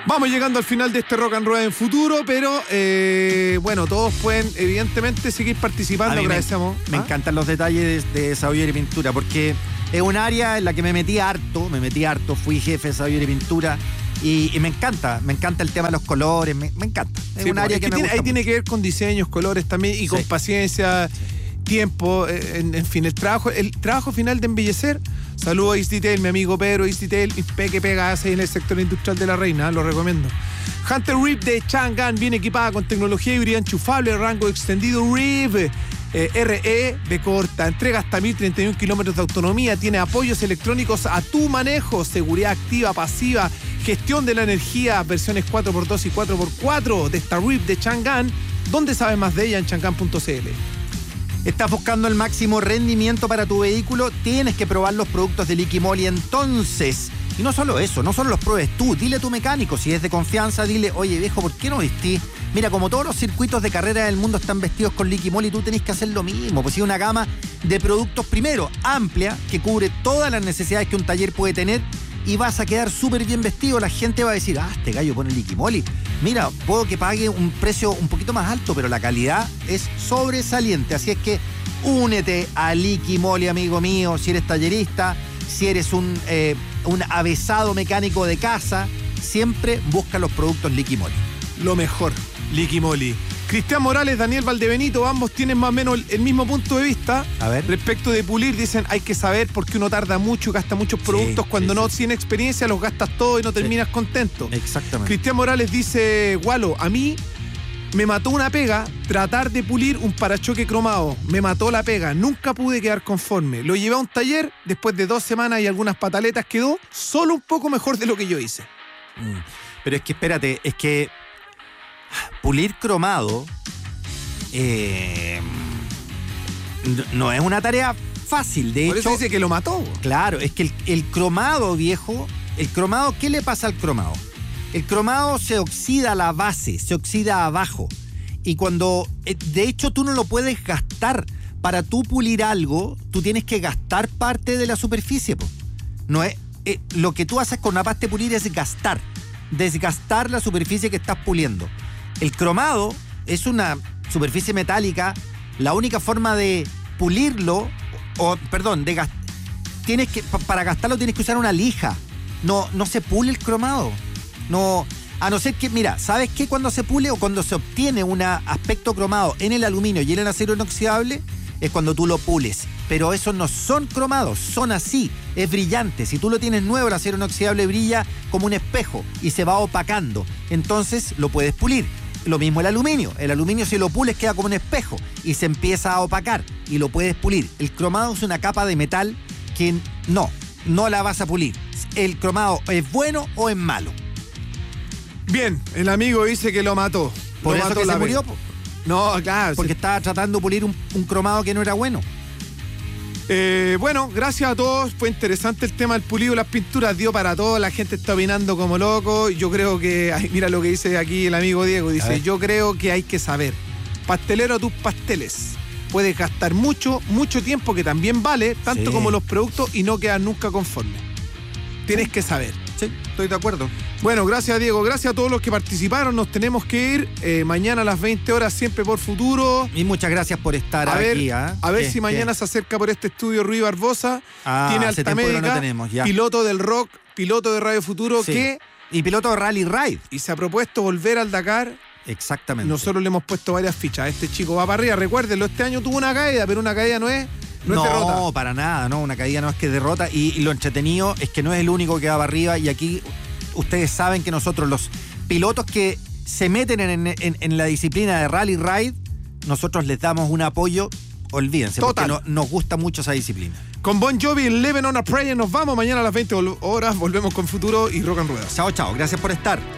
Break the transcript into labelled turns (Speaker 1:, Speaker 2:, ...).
Speaker 1: Vamos llegando al final de este Rock and Rueda en Futuro, pero bueno, todos pueden evidentemente seguir participando. Agradecemos.
Speaker 2: Me encantan los detalles de desarrollo y pintura, porque es un área en la que me metí harto, fui jefe de desarrollo y pintura. Y me encanta el tema de los colores, me encanta. Es un área que me gusta.
Speaker 1: Ahí tiene que ver con diseños, colores también, y con paciencia, tiempo, en fin, el trabajo final de embellecer. Saludos a East Detail, mi amigo Pedro East Detail, que pega hace en el sector industrial de La Reina, lo recomiendo. Hunter Reef de Chang'an viene equipada con tecnología híbrida enchufable, rango extendido Reef RE de corta, entrega hasta 1031 kilómetros de autonomía, tiene apoyos electrónicos a tu manejo, seguridad activa, pasiva, gestión de la energía, versiones 4x2 y 4x4 de esta Reef de Chang'an. ¿Dónde sabes más de ella? En chang'an.cl.
Speaker 2: ¿Estás buscando el máximo rendimiento para tu vehículo? Tienes que probar los productos de Liqui Moly entonces. Y no solo eso, no solo los pruebes tú. Dile a tu mecánico, si es de confianza, dile, oye viejo, ¿por qué no vestís? Mira, como todos los circuitos de carrera del mundo están vestidos con Liqui Moly, tú tenés que hacer lo mismo. Pues sí, una gama de productos, primero, amplia, que cubre todas las necesidades que un taller puede tener, y vas a quedar súper bien vestido. La gente va a decir, este gallo pone Liqui Moly. Mira, puedo que pague un precio un poquito más alto, pero la calidad es sobresaliente. Así es que únete a Liqui Moly, amigo mío, si eres tallerista, si eres un avezado mecánico de casa, siempre busca los productos Liqui Moly.
Speaker 1: Lo mejor, Liqui Moly. Cristian Morales, Daniel Valdebenito, ambos tienen más o menos el mismo punto de vista.
Speaker 2: A ver.
Speaker 1: Respecto de pulir, dicen, hay que saber por qué uno tarda mucho y gasta muchos productos. Cuando no tiene experiencia, los gastas todos y no terminas contento.
Speaker 2: Exactamente.
Speaker 1: Cristian Morales dice, Gualo, a mí me mató una pega tratar de pulir un parachoque cromado. Me mató la pega, nunca pude quedar conforme. Lo llevé a un taller, después de 2 semanas y algunas pataletas quedó solo un poco mejor de lo que yo hice.
Speaker 2: Pero es que espérate, es que pulir cromado no es una tarea fácil. De
Speaker 1: Por
Speaker 2: hecho,
Speaker 1: eso dice que lo mató.
Speaker 2: Claro, es que el cromado, viejo, ¿qué le pasa al cromado? El cromado se oxida a la base, se oxida abajo. Y cuando, de hecho, tú no lo puedes gastar. Para tú pulir algo, tú tienes que gastar parte de la superficie, po. No es, lo que tú haces con una pasta de pulir es desgastar la superficie que estás puliendo. El cromado es una superficie metálica. La única forma de pulirlo, para gastarlo tienes que usar una lija. No se pule el cromado. No, a no ser que, mira, ¿sabes qué? Cuando se pule o cuando se obtiene un aspecto cromado en el aluminio y en el acero inoxidable, es cuando tú lo pules. Pero esos no son cromados, son así, es brillante. Si tú lo tienes nuevo, el acero inoxidable brilla como un espejo y se va opacando. Entonces lo puedes pulir. Lo mismo el aluminio. El aluminio, si lo pules, queda como un espejo y se empieza a opacar y lo puedes pulir. El cromado es una capa de metal que no la vas a pulir. El cromado es bueno o es malo.
Speaker 1: Bien, el amigo dice que lo mató.
Speaker 2: Por
Speaker 1: lo
Speaker 2: eso
Speaker 1: mató
Speaker 2: que
Speaker 1: la
Speaker 2: se murió.
Speaker 1: vez. No, claro.
Speaker 2: Porque estaba tratando de pulir un cromado que no era bueno.
Speaker 1: Bueno, gracias a todos. Fue interesante el tema del pulido, las pinturas, dio para todo. La gente está opinando como loco. Yo creo que, mira lo que dice aquí el amigo Diego. Dice, yo creo que hay que saber. Pastelero a tus pasteles. Puedes gastar mucho tiempo, que también vale, tanto como los productos, y no quedar nunca conforme. Tienes que saber.
Speaker 2: Sí, estoy de acuerdo.
Speaker 1: Bueno, gracias Diego, gracias a todos los que participaron. Nos tenemos que ir mañana a las 20 horas, siempre por Futuro.
Speaker 2: Y muchas gracias por estar aquí.
Speaker 1: A ver si mañana se acerca por este estudio Rui Barbosa. Tiene alta médica,
Speaker 2: no tenemos, ya.
Speaker 1: Piloto del rock, piloto de Radio Futuro,
Speaker 2: y piloto de Rally Ride.
Speaker 1: Y se ha propuesto volver al Dakar.
Speaker 2: Exactamente.
Speaker 1: Nosotros le hemos puesto varias fichas. Este chico va para arriba, recuérdenlo, este año tuvo una caída, pero una caída no es derrota.
Speaker 2: No, para nada, no, una caída no es que derrota, y lo entretenido es que no es el único que va para arriba, y aquí ustedes saben que nosotros, los pilotos que se meten en la disciplina de Rally Ride, nosotros les damos un apoyo, olvídense,
Speaker 1: total,
Speaker 2: porque nos gusta mucho esa disciplina.
Speaker 1: Con Bon Jovi, Living on a Prayer, nos vamos mañana a las 20 horas, volvemos con Futuro y Rock and Rueda.
Speaker 2: Chao, gracias por estar.